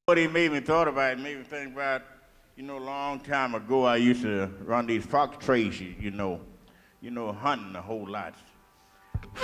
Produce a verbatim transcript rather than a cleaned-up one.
What he made me thought about, it made me think about, you know, a long time ago I used to run these fox traces, you know, you know, hunting a whole lot.